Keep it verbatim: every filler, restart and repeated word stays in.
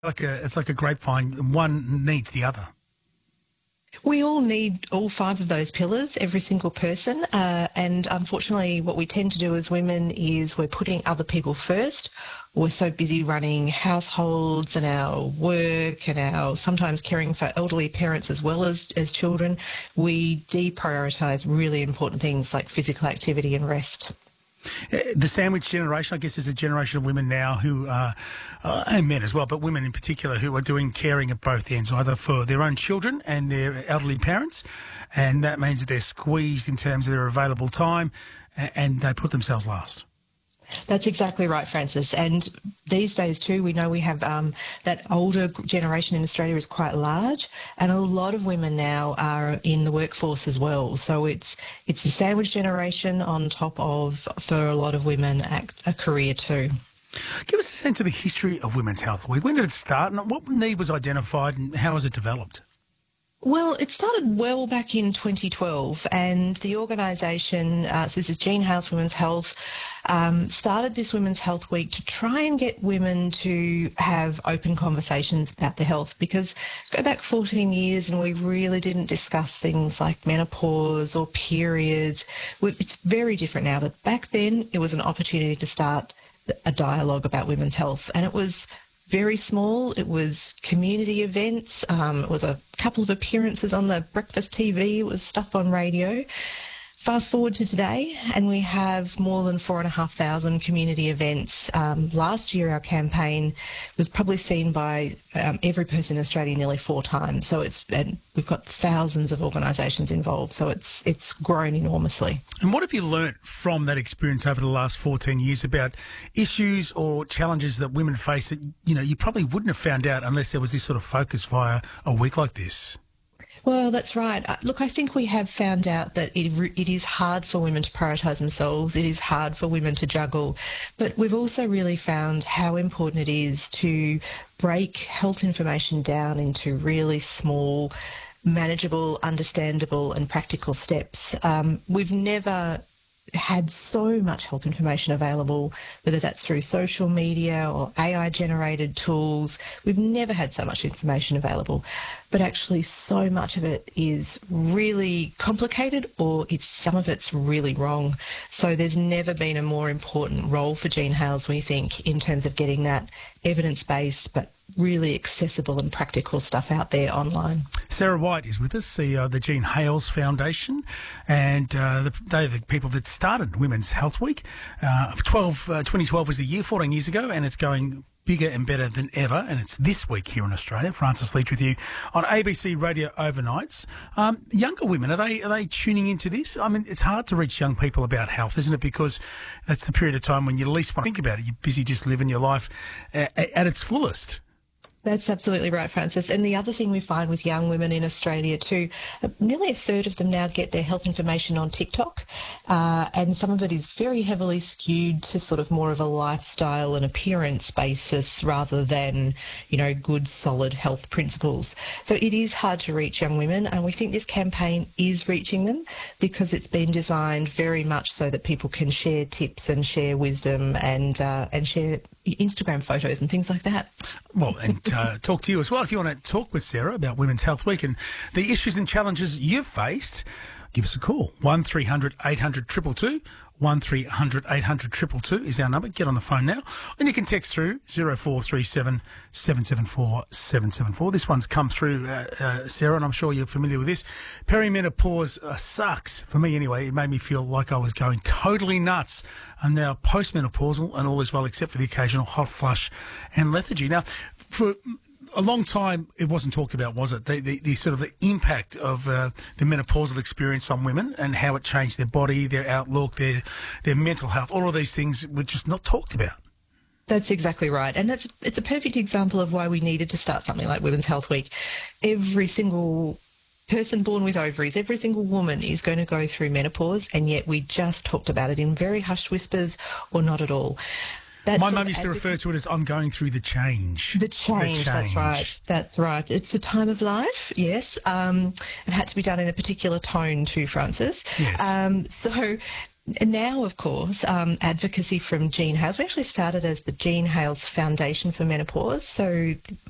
Like a, it's like a grapevine. One needs the other. We all need all five of those pillars, every single person. Uh, and unfortunately, what we tend to do as women is we're putting other people first. We're so busy running households and our work and our sometimes caring for elderly parents as well as, as children. We deprioritise really important things like physical activity and rest. The sandwich generation, I guess, is a generation of women now who are, uh, and men as well, but women in particular who are doing caring at both ends, either for their own children and their elderly parents, and that means that they're squeezed in terms of their available time, and they put themselves last. That's exactly right, Francis. And these days too, we know we have um, that older generation in Australia is quite large, and a lot of women now are in the workforce as well. So it's it's the sandwich generation on top of, for a lot of women, a career too. Give us a sense of the history of Women's Health Week. When did it start, and what need was identified, and how has it developed? Well, it started well back in twenty twelve, and the organisation, uh, so this is Jean Hailes Women's Health, um, started this Women's Health Week to try and get women to have open conversations about their health, because go back fourteen years and we really didn't discuss things like menopause or periods. It's very different now, but back then it was an opportunity to start a dialogue about women's health, and it was very small. It was community events. Um, it was a couple of appearances on the breakfast T V. It was stuff on radio. Fast forward to today, and we have more than four and a half thousand community events. Um, last year, our campaign was probably seen by um, every person in Australia nearly four times. So it's and we've got thousands of organisations involved. So it's it's grown enormously. And what have you learnt from that experience over the last fourteen years about issues or challenges that women face that you know you probably wouldn't have found out unless there was this sort of focus via a week like this? Well, that's right. Look, I think we have found out that it, it is hard for women to prioritise themselves. It is hard for women to juggle. But we've also really found how important it is to break health information down into really small, manageable, understandable and practical steps. Um, we've never had so much health information available, whether that's through social media or A I-generated tools. We've never had so much information available, but actually so much of it is really complicated, or it's some of it's really wrong. So there's never been a more important role for Jean Hailes, we think, in terms of getting that evidence-based but really accessible and practical stuff out there online. Sarah White is with us, C E O of the Jean Hailes Foundation, and uh, the, they're the people that started Women's Health Week. Uh, twelve, uh, twenty twelve was the year, fourteen years ago, and it's going bigger and better than ever, and it's this week here in Australia. Francis Leach with you on A B C Radio Overnights. Um, younger women, are they are they tuning into this? I mean, it's hard to reach young people about health, isn't it? Because that's the period of time when you least want to think about it. You're busy just living your life at, at its fullest. That's absolutely right, Francis. And the other thing we find with young women in Australia too, nearly a third of them now get their health information on TikTok, uh, and some of it is very heavily skewed to sort of more of a lifestyle and appearance basis rather than, you know, good, solid health principles. So it is hard to reach young women, and we think this campaign is reaching them because it's been designed very much so that people can share tips and share wisdom and uh, and share Instagram photos and things like that. Well, and uh, talk to you as well. If you want to talk with Sarah about Women's Health Week and the issues and challenges you've faced, give us a call. one three hundred eight hundred two two two. one three hundred eight hundred two two two is our number. Get on the phone now. And you can text through zero four three seven seven seven four seven seven four. This one's come through, uh, uh, Sarah, and I'm sure you're familiar with this. Perimenopause uh, sucks. For me, anyway. It made me feel like I was going totally nuts. I'm now postmenopausal and all is well except for the occasional hot flush and lethargy. Now, for a long time, it wasn't talked about, was it? The, the, the sort of the impact of uh, the menopausal experience on women and how it changed their body, their outlook, their their mental health. All of these things were just not talked about. That's exactly right. And it's, it's a perfect example of why we needed to start something like Women's Health Week. Every single person born with ovaries, every single woman is going to go through menopause, and yet we just talked about it in very hushed whispers or not at all. That's My mum used to refer to it as I'm going through the change. The change, the change. That's right. That's right. It's a time of life, yes. Um, it had to be done in a particular tone too, Francis. Yes. Um, so now, of course, um, advocacy from Jean Hailes. We actually started as the Jean Hailes Foundation for Menopause. So